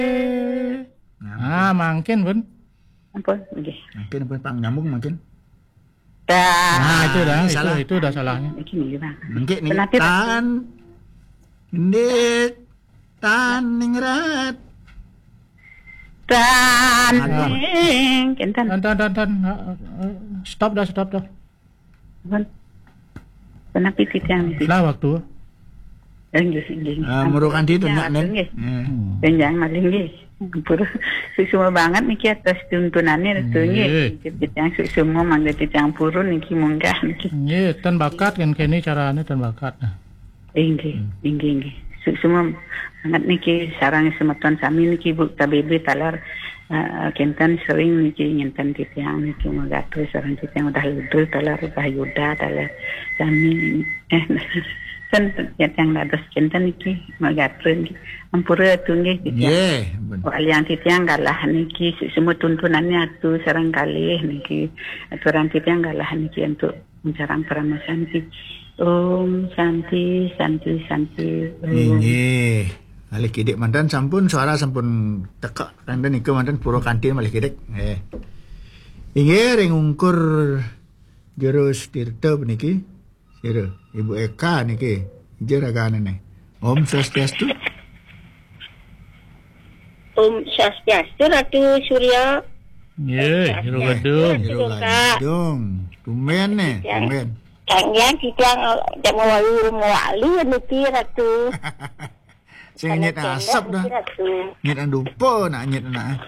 Mangkin pun. Ampun, nggih. Mungkin apa pang nyambung mungkin. Dah. Itu dah salahnya. Iki nggih, Bang. Mungkin nih Penati, tan ndik tan ningrat. Dan kenten. Dan. Stop dah. Ampun. Kenapa titiang iki? Lah waktu. Nggih. Merukan di itu nyak nen. Dan jangan maling nggih. Pura semua banget niki atas tuntunannya itu nggih. Titiang semua mangga titiang purun niki munggah niki. Nggih, tan bakat kan kene carane tan bakat. Nggih. Semua banget niki sarang semeton sami niki Bu KBB talar kenten sering niki ngenten titiang niki magatur sarang titiang udah ludul talar Yuda talar sami kan yang dados kenten iki magatur niki ampura tu nggih titiang. Alian titiang galah niki semua tuntunannya tu sarang kalih niki aturan titiang galah niki untuk mencarang peramasan niki. Om Santi. Ini malih kidik mantan sampun suara sampun tekak kandan iku mantan puro kantin malih kidik. Inggih ring ungkur Jerus Tirta niki. Sira Ibu Eka niki. Jeragane nih. Om Swastiastu. Om Swastiastu Ratu Surya. Nggih, jero Gadung. Tumben nih, tumben. Kang kita mau wali niki Ratu. Sing nyet asap dah. Nyet andupo nak nyet nak.